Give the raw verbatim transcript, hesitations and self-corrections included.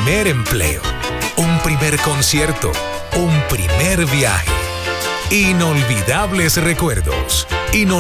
primer empleo, un primer concierto, un primer viaje. Inolvidables recuerdos. Inol-